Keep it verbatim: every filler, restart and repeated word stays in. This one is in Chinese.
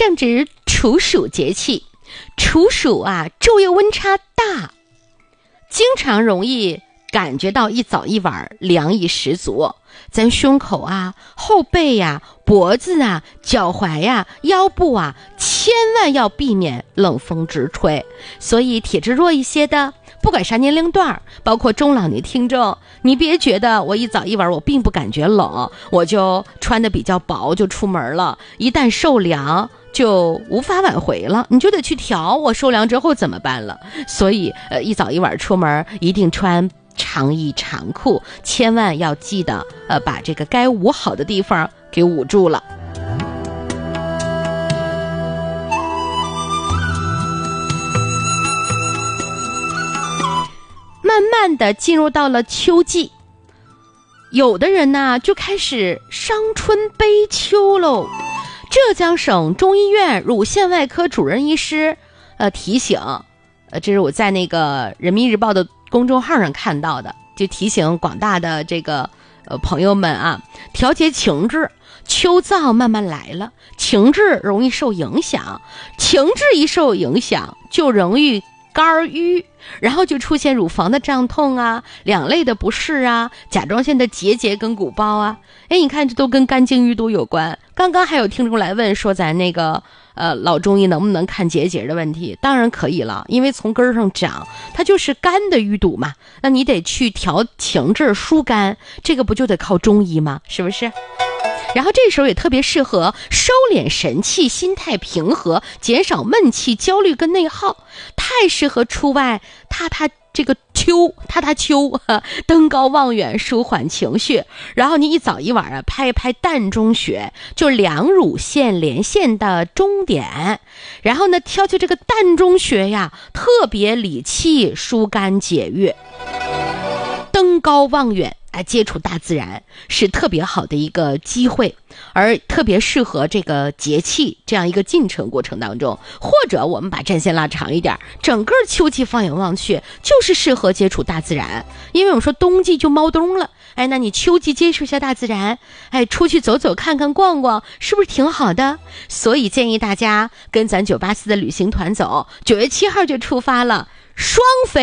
正值处暑节气，处暑啊，昼夜温差大，经常容易感觉到一早一晚凉意十足。咱胸口啊、后背呀、啊、脖子啊、脚踝呀、啊、腰部啊，千万要避免冷风直吹。所以体质弱一些的，不管啥年龄段，包括中老年听众，你别觉得我一早一晚我并不感觉冷，我就穿的比较薄就出门了，一旦受凉就无法挽回了，你就得去调我受凉之后怎么办了。所以呃，一早一晚出门一定穿长衣长裤，千万要记得呃，把这个该捂好的地方给捂住了。慢慢的进入到了秋季，有的人呢就开始伤春悲秋喽。浙江省中医院乳腺外科主任医师呃提醒，呃这是我在那个人民日报的公众号上看到的，就提醒广大的这个呃朋友们啊，调节情志，秋燥慢慢来了，情志容易受影响，情志一受影响就容易肝郁，然后就出现乳房的胀痛啊、两肋的不适啊、甲状腺的结节跟鼓包啊。哎，你看这都跟肝经淤堵有关。刚刚还有听众来问说咱那个呃老中医能不能看结节的问题？当然可以了，因为从根上长，它就是肝的淤堵嘛。那你得去调情志疏肝，这个不就得靠中医吗？是不是？然后这时候也特别适合收敛神气，心态平和，减少闷气、焦虑跟内耗，太适合出外踏踏这个秋，踏踏秋，登高望远，舒缓情绪。然后你一早一晚啊，拍一拍膻中穴，就两乳腺连线的中点。然后呢，挑起这个膻中穴呀，特别理气、疏肝解郁。登高望远，哎，接触大自然是特别好的一个机会，而特别适合这个节气这样一个进程过程当中。或者我们把战线拉长一点，整个秋季放眼望去，就是适合接触大自然。因为我们说冬季就猫冬了，哎，那你秋季接触一下大自然，哎，出去走走看看逛逛，是不是挺好的？所以建议大家跟咱九八四的旅行团走，九月七号就出发了，双飞